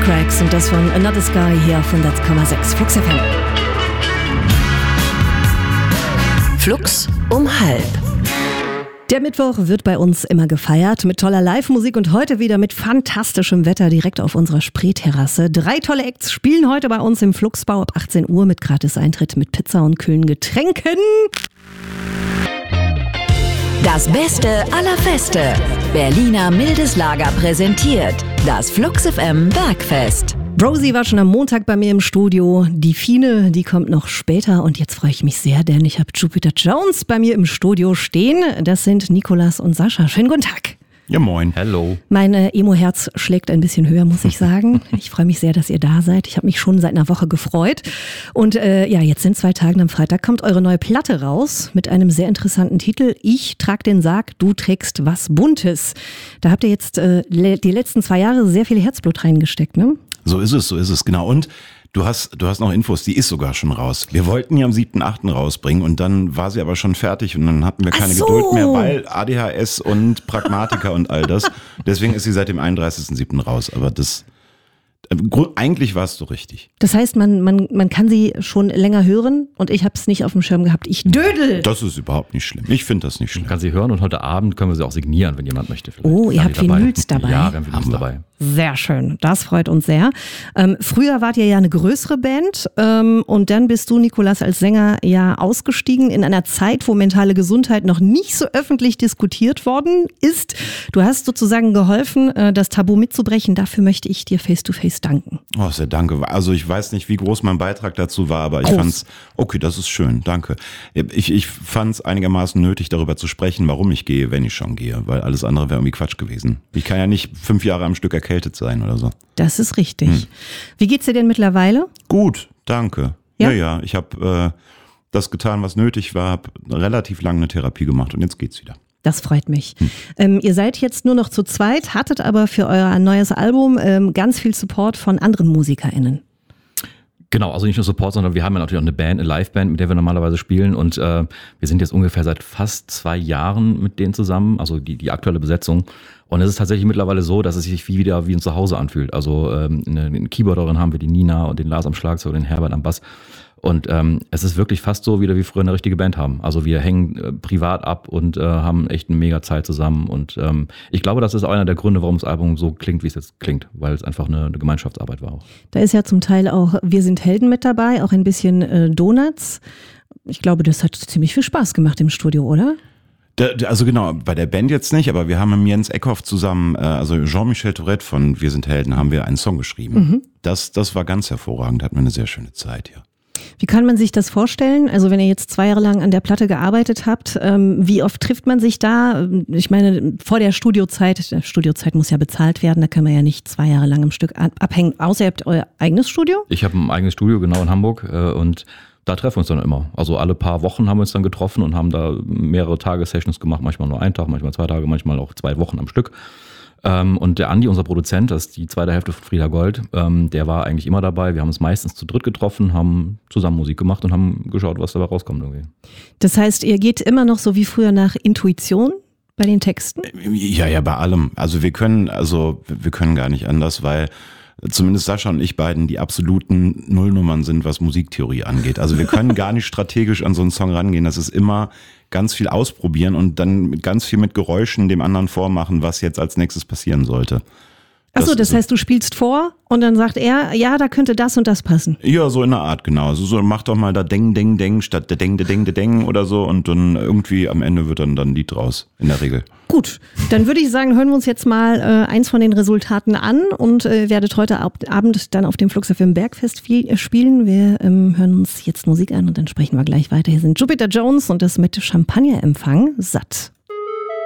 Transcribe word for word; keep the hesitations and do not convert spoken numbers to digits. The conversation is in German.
Cracks und das von Another Sky hier auf hundert Komma sechs Flux F M. Flux um halb. Der Mittwoch wird bei uns immer gefeiert mit toller Live-Musik und heute wieder mit fantastischem Wetter direkt auf unserer Spreeterrasse. Drei tolle Acts spielen heute bei uns im Fluxbau ab achtzehn Uhr mit Gratis-Eintritt mit Pizza und kühlen Getränken. Das Beste aller Feste. Berliner Mildes Lager präsentiert das Flux F M Bergfest. Rosie war schon am Montag bei mir im Studio. Die Fine, die kommt noch später. Und jetzt freue ich mich sehr, denn ich habe Jupiter Jones bei mir im Studio stehen. Das sind Nikolas und Sascha. Schönen guten Tag. Ja, moin. Hello. Mein äh, Emo-Herz schlägt ein bisschen höher, muss ich sagen. Ich freue mich sehr, dass ihr da seid. Ich habe mich schon seit einer Woche gefreut. Und äh, ja, jetzt sind zwei Tage, am Freitag kommt eure neue Platte raus mit einem sehr interessanten Titel. Ich trag den Sarg, du trägst was Buntes. Da habt ihr jetzt äh, le- die letzten zwei Jahre sehr viel Herzblut reingesteckt, ne? So ist es, so ist es, genau. Und du hast, du hast noch Infos, die ist sogar schon raus. Wir wollten die am siebten achten rausbringen und dann war sie aber schon fertig und dann hatten wir keine Ach so. Geduld mehr, weil A D H S und Pragmatiker und all das. Deswegen ist sie seit dem einunddreißigsten siebten raus. Aber das, eigentlich warst du richtig. Das heißt, man, man, man kann sie schon länger hören und ich habe es nicht auf dem Schirm gehabt. Ich dödel! Das ist überhaupt nicht schlimm. Ich finde das nicht schlimm. Man kann sie hören und heute Abend können wir sie auch signieren, wenn jemand möchte. Vielleicht. Oh, ihr Seid habt Vinyls dabei? Ja, wir haben Vinyls Haben wir. dabei. Sehr schön, das freut uns sehr. Ähm, früher wart ihr ja eine größere Band ähm, und dann bist du, Nikolas, als Sänger ja ausgestiegen in einer Zeit, wo mentale Gesundheit noch nicht so öffentlich diskutiert worden ist. Du hast sozusagen geholfen, äh, das Tabu mitzubrechen. Dafür möchte ich dir face-to-face danken. Oh, sehr danke. Also ich weiß nicht, wie groß mein Beitrag dazu war, aber ich Groß. fand's, okay, das ist schön, danke. Ich, ich fand's einigermaßen nötig, darüber zu sprechen, warum ich gehe, wenn ich schon gehe, weil alles andere wäre irgendwie Quatsch gewesen. Ich kann ja nicht fünf Jahre am Stück erkältet sein oder so. Das ist richtig. Hm. Wie geht's dir denn mittlerweile? Gut, danke. Ja? Ja, ja, ich habe äh, das getan, was nötig war, habe relativ lange eine Therapie gemacht und jetzt geht's wieder. Das freut mich. Hm. Ähm, ihr seid jetzt nur noch zu zweit, hattet aber für euer neues Album ähm, ganz viel Support von anderen MusikerInnen. Genau, also nicht nur Support, sondern wir haben ja natürlich auch eine Band, eine Liveband, mit der wir normalerweise spielen und äh, wir sind jetzt ungefähr seit fast zwei Jahren mit denen zusammen, also die, die aktuelle Besetzung. Und es ist tatsächlich mittlerweile so, dass es sich wie wieder wie ein Zuhause anfühlt. Also ähm, eine, eine Keyboarderin haben wir, die Nina, und den Lars am Schlagzeug und den Herbert am Bass. Und ähm, es ist wirklich fast so wieder wie früher eine richtige Band haben. Also wir hängen äh, privat ab und äh, haben echt eine mega Zeit zusammen. Und ähm, ich glaube, das ist auch einer der Gründe, warum das Album so klingt, wie es jetzt klingt. Weil es einfach eine, eine Gemeinschaftsarbeit war auch. Da ist ja zum Teil auch Wir sind Helden mit dabei, auch ein bisschen äh, Donuts. Ich glaube, das hat ziemlich viel Spaß gemacht im Studio, oder? Da, da- also genau, bei der Band jetzt nicht, aber wir haben mit Jens Eckhoff zusammen, äh, also Jean-Michel Tourette von Wir sind Helden, haben wir einen Song geschrieben. Mhm. Das, das war ganz hervorragend, hatten wir eine sehr schöne Zeit, ja. Wie kann man sich das vorstellen? Also wenn ihr jetzt zwei Jahre lang an der Platte gearbeitet habt, ähm, wie oft trifft man sich da? Ich meine, vor der Studiozeit, der Studiozeit muss ja bezahlt werden, da kann man ja nicht zwei Jahre lang im Stück ab- abhängen, außer ihr habt euer eigenes Studio? Ich habe ein eigenes Studio, genau in Hamburg, äh, und da treffen wir uns dann immer. Also alle paar Wochen haben wir uns dann getroffen und haben da mehrere Tage Sessions gemacht, manchmal nur einen Tag, manchmal zwei Tage, manchmal auch zwei Wochen am Stück. Ähm, und der Andi, unser Produzent, das ist die zweite Hälfte von Frieda Gold, ähm, der war eigentlich immer dabei. Wir haben uns meistens zu dritt getroffen, haben zusammen Musik gemacht und haben geschaut, was dabei rauskommt irgendwie. Das heißt, ihr geht immer noch so wie früher nach Intuition bei den Texten? Ja, ja, bei allem. Also wir können, also wir können gar nicht anders, weil zumindest Sascha und ich beiden die absoluten Nullnummern sind, was Musiktheorie angeht. Also wir können gar nicht strategisch an so einen Song rangehen. Das ist immer ganz viel ausprobieren und dann ganz viel mit Geräuschen dem anderen vormachen, was jetzt als nächstes passieren sollte. Achso, das ist- heißt, du spielst vor und dann sagt er, ja, da könnte das und das passen. Ja, so in der Art, genau. Also so, mach doch mal da Deng, Deng, Deng statt der Deng, der Deng, der Deng oder so und dann irgendwie am Ende wird dann dann ein Lied draus, in der Regel. Gut, dann würde ich sagen, hören wir uns jetzt mal äh, eins von den Resultaten an und äh, werdet heute ab- Abend dann auf dem Flux F M Bergfest viel, äh, spielen. Wir ähm, hören uns jetzt Musik an und dann sprechen wir gleich weiter. Hier sind Jupiter Jones und das mit Champagnerempfang satt.